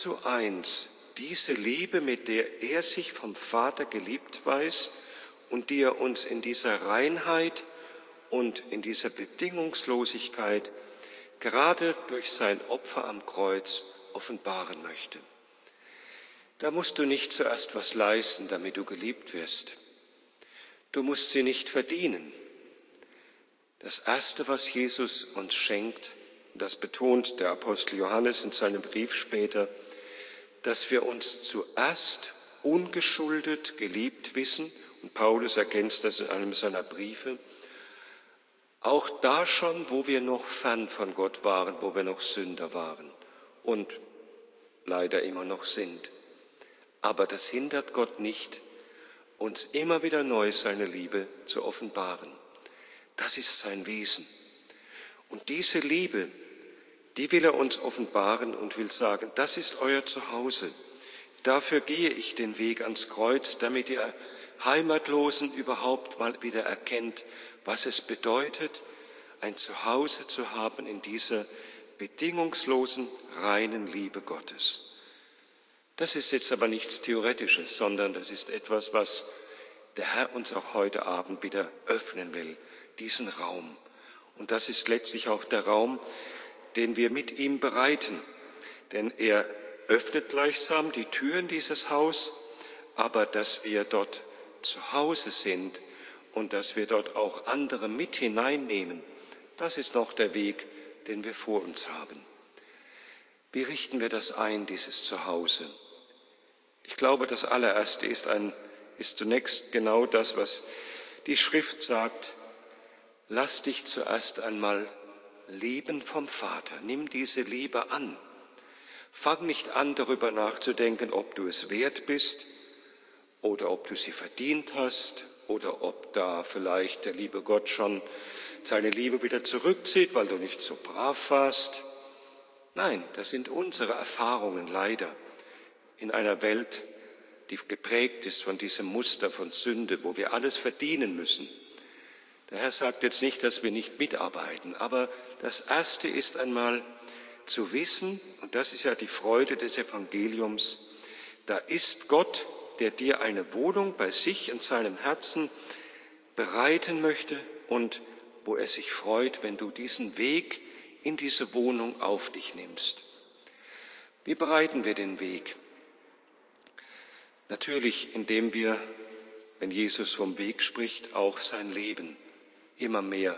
zu eins, diese Liebe, mit der er sich vom Vater geliebt weiß und die er uns in dieser Reinheit und in dieser Bedingungslosigkeit gerade durch sein Opfer am Kreuz offenbaren möchte. Da musst du nicht zuerst was leisten, damit du geliebt wirst. Du musst sie nicht verdienen. Das Erste, was Jesus uns schenkt, und das betont der Apostel Johannes in seinem Brief später, dass wir uns zuerst ungeschuldet geliebt wissen, und Paulus ergänzt das in einem seiner Briefe, auch da schon, wo wir noch fern von Gott waren, wo wir noch Sünder waren und leider immer noch sind. Aber das hindert Gott nicht, uns immer wieder neu seine Liebe zu offenbaren. Das ist sein Wesen. Und diese Liebe, die will er uns offenbaren und will sagen, das ist euer Zuhause. Dafür gehe ich den Weg ans Kreuz, damit ihr Heimatlosen überhaupt mal wieder erkennt, was es bedeutet, ein Zuhause zu haben in dieser bedingungslosen, reinen Liebe Gottes. Das ist jetzt aber nichts Theoretisches, sondern das ist etwas, was der Herr uns auch heute Abend wieder öffnen will, diesen Raum. Und das ist letztlich auch der Raum, den wir mit ihm bereiten. Denn er öffnet gleichsam die Türen dieses Haus, aber dass wir dort zu Hause sind und dass wir dort auch andere mit hineinnehmen, das ist noch der Weg, den wir vor uns haben. Wie richten wir das ein, dieses Zuhause? Ich glaube, das allererste ist zunächst genau das, was die Schrift sagt. Lass dich zuerst einmal lieben vom Vater. Nimm diese Liebe an. Fang nicht an, darüber nachzudenken, ob du es wert bist oder ob du sie verdient hast oder ob da vielleicht der liebe Gott schon seine Liebe wieder zurückzieht, weil du nicht so brav warst. Nein, das sind unsere Erfahrungen leider in einer Welt, die geprägt ist von diesem Muster von Sünde, wo wir alles verdienen müssen. Der Herr sagt jetzt nicht, dass wir nicht mitarbeiten, aber das Erste ist einmal zu wissen, und das ist ja die Freude des Evangeliums, da ist Gott, der dir eine Wohnung bei sich in seinem Herzen bereiten möchte und wo er sich freut, wenn du diesen Weg in diese Wohnung auf dich nimmst. Wie bereiten wir den Weg? Natürlich, indem wir, wenn Jesus vom Weg spricht, auch sein Leben immer mehr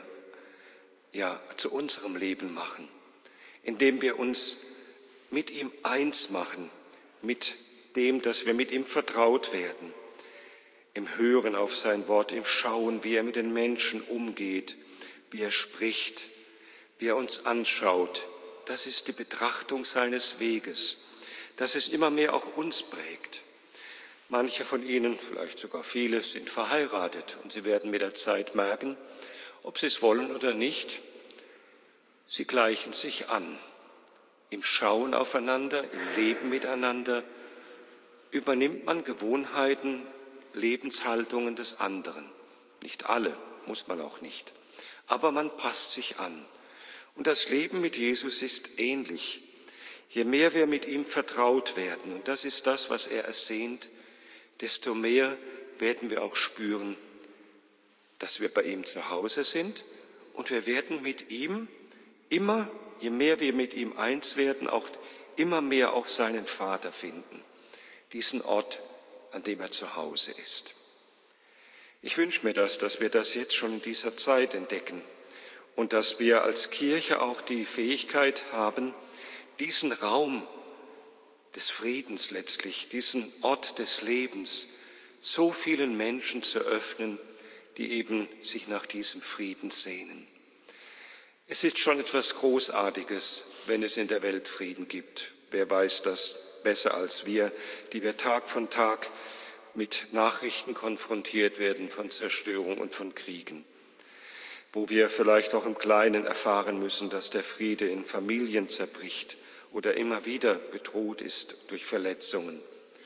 zu unserem Leben machen, indem wir uns mit ihm eins machen, mit dem, dass wir mit ihm vertraut werden, im Hören auf sein Wort, im Schauen, wie er mit den Menschen umgeht, wie er spricht, wie er uns anschaut. Das ist die Betrachtung seines Weges, dass es immer mehr auch uns prägt. Manche von Ihnen, vielleicht sogar viele, sind verheiratet und Sie werden mit der Zeit merken, ob Sie es wollen oder nicht, sie gleichen sich an. Im Schauen aufeinander, im Leben miteinander übernimmt man Gewohnheiten, Lebenshaltungen des anderen. Nicht alle, muss man auch nicht. Aber man passt sich an. Und das Leben mit Jesus ist ähnlich. Je mehr wir mit ihm vertraut werden, und das ist das, was er ersehnt, desto mehr werden wir auch spüren, dass wir bei ihm zu Hause sind und wir werden mit ihm immer, je mehr wir mit ihm eins werden, auch immer mehr auch seinen Vater finden, diesen Ort, an dem er zu Hause ist. Ich wünsche mir das, dass wir das jetzt schon in dieser Zeit entdecken und dass wir als Kirche auch die Fähigkeit haben, diesen Raum des Friedens letztlich, diesen Ort des Lebens, so vielen Menschen zu öffnen, die eben sich nach diesem Frieden sehnen. Es ist schon etwas Großartiges, wenn es in der Welt Frieden gibt. Wer weiß das besser als wir, die wir Tag von Tag mit Nachrichten konfrontiert werden von Zerstörung und von Kriegen, wo wir vielleicht auch im Kleinen erfahren müssen, dass der Friede in Familien zerbricht oder immer wieder bedroht ist durch Verletzungen.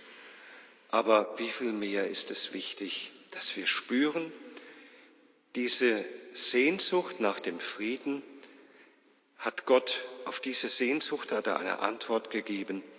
Aber wie viel mehr ist es wichtig, dass wir spüren, diese Sehnsucht nach dem Frieden hat Gott, auf diese Sehnsucht hat er eine Antwort gegeben.